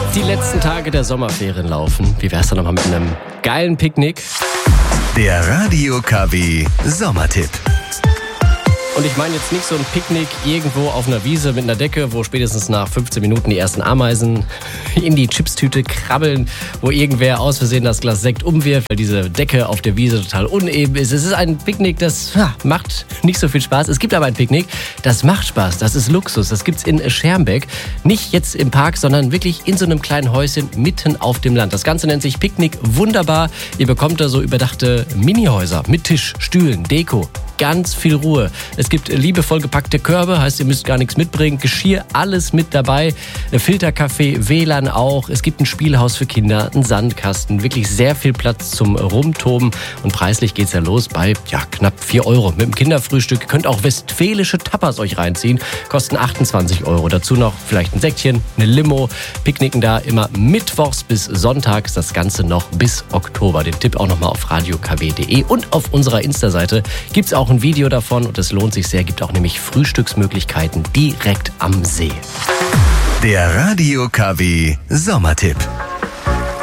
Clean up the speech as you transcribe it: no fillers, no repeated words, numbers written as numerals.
Die letzten Tage der Sommerferien laufen. Wie wär's dann nochmal mit einem geilen Picknick? Der Radio KW Sommertipp. Und ich meine jetzt nicht so ein Picknick irgendwo auf einer Wiese mit einer Decke, wo spätestens nach 15 Minuten die ersten Ameisen in die Chipstüte krabbeln, wo irgendwer aus Versehen das Glas Sekt umwirft, weil diese Decke auf der Wiese total uneben ist. Es ist ein Picknick, das macht nicht so viel Spaß. Es gibt aber ein Picknick, das macht Spaß. Das ist Luxus. Das gibt's in Schermbeck. Nicht jetzt im Park, sondern wirklich in so einem kleinen Häuschen mitten auf dem Land. Das Ganze nennt sich Picknick Wunderbar. Ihr bekommt da so überdachte Minihäuser mit Tisch, Stühlen, Deko. Ganz viel Ruhe. Es gibt liebevoll gepackte Körbe, heißt, ihr müsst gar nichts mitbringen. Geschirr, alles mit dabei. Filterkaffee, WLAN auch. Es gibt ein Spielhaus für Kinder, einen Sandkasten. Wirklich sehr viel Platz zum Rumtoben. Und preislich geht's ja los bei knapp 4 Euro. Mit dem Kinderfrühstück könnt auch westfälische Tapas euch reinziehen. Kosten 28 Euro. Dazu noch vielleicht ein Säckchen, eine Limo. Picknicken da immer mittwochs bis sonntags. Das Ganze noch bis Oktober. Den Tipp auch nochmal auf radiokw.de und auf unserer Insta-Seite gibt's auch ein Video davon und es lohnt sich sehr. Gibt auch nämlich Frühstücksmöglichkeiten direkt am See. Der Radio KW Sommertipp.